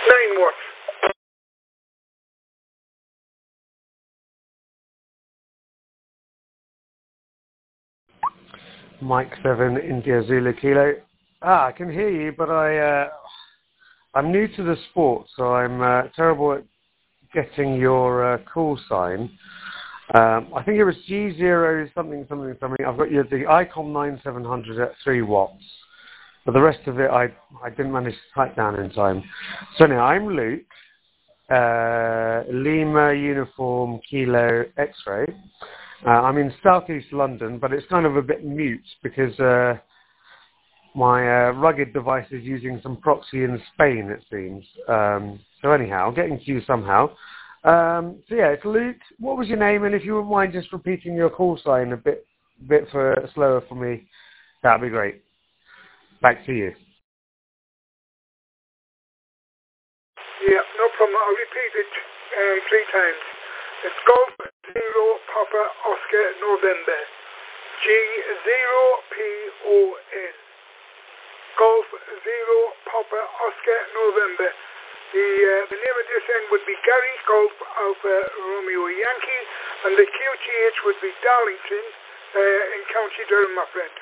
9 watts. Mike 7, India Zulu Kilo. I can hear you, but I'm new to the sport, so I'm terrible at getting your call sign. I think it was G0 something. I've got you the ICOM 9700 at 3 watts. But the rest of it, I didn't manage to type down in time. So now I'm Luke, Lima Uniform Kilo X-ray. I'm in southeast London, but it's kind of a bit mute because my rugged device is using some proxy in Spain, it seems. So anyhow, getting to you somehow. So yeah, it's Luke. What was your name? And if you wouldn't mind just repeating your call sign a bit slower for me, that'd be great. Back to you. Yeah, no problem. I'll repeat it 3 times. It's Golf 0 Papa Oscar November. G0PON. Golf 0 Papa Oscar November. The name of this end would be Gary Golf Alpha Romeo Yankee, and the QTH would be Darlington in County Durham, my friend.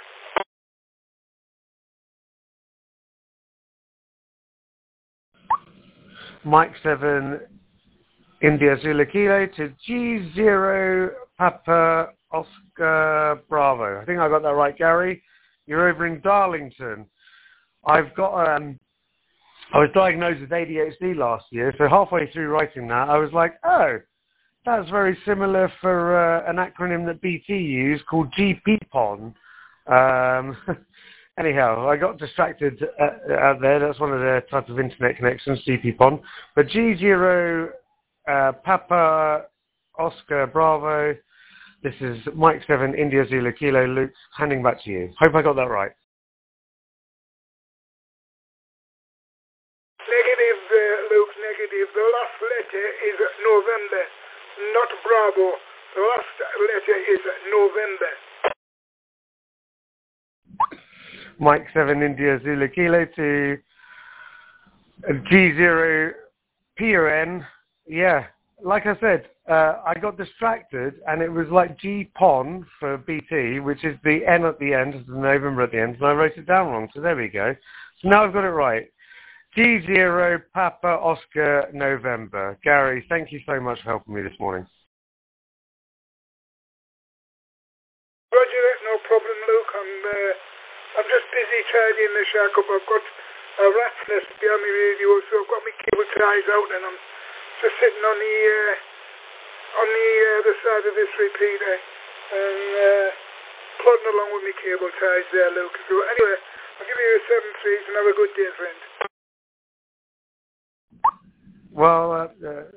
Mike 7, India Zulu Kilo to G0 Papa Oscar Bravo. I think I got that right, Gary. You're over in Darlington. I've got I was diagnosed with ADHD last year, so halfway through writing that, I was like, oh, that's very similar for an acronym that BT used called GPPON. Anyhow, I got distracted out there. That's one of the types of internet connections, GPPON. But G0 Papa Oscar Bravo. This is Mike 7, India Zulu Kilo. Luke, handing back to you. Hope I got that right. Negative, Luke, negative. The last letter is November, not Bravo. The last letter is November. Mike 7, India Zulu Kilo to G0 PON. Yeah, like I said, I got distracted and it was like GPON for BT, which is the N at the end, the November at the end, and I wrote it down wrong, so there we go. So now I've got it right. G0 Papa Oscar November. Gary, thank you so much for helping me this morning. Roger, no problem, Luke. I'm just busy tidying the shack up. I've got a rat's nest behind my radio, so I've got my cable ties out, and I'm just sitting on the side of this repeater and plodding along with my cable ties there, Luke. So anyway, I'll give you a 7-3 and have a good day, friend. Well,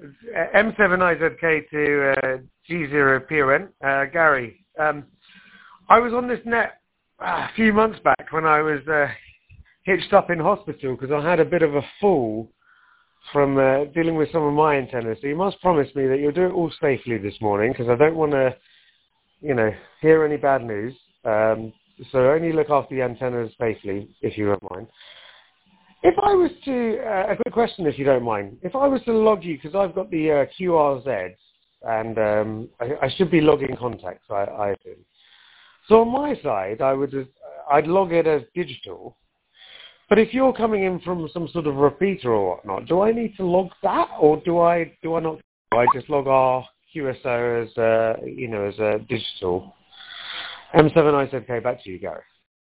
M7IZK to G0PON. Gary, I was on this net a few months back when I was hitched up in hospital because I had a bit of a fall from dealing with some of my antennas. So you must promise me that you'll do it all safely this morning because I don't want to, hear any bad news. So only look after the antennas safely, if you don't mind. If I was to, a quick question if you don't mind, if I was to log you, because I've got the QRZ, and I should be logging contacts, I assume. So on my side, I'd log it as digital, but if you're coming in from some sort of repeater or whatnot, do I need to log that, or do I not? Do I just log our QSO as, as a digital? M7IZK, back to you, Gary.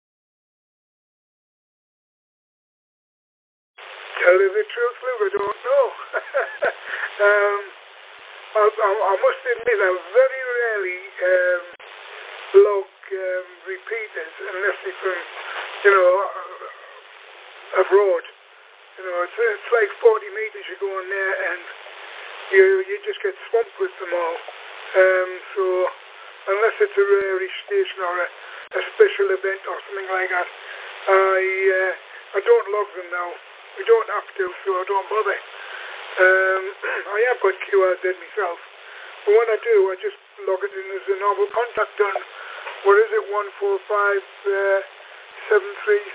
Tell you the truth, Luke, I don't know. I must admit I very rarely log repeaters unless they're from, abroad. It's like 40 meters you go in there and you just get swamped with them all. So unless it's a rare station or a special event or something like that, I don't log them now. We don't have to, so I don't bother. I have got QRZ myself, but when I do, I just log it in as a normal contact on, what is it, 14573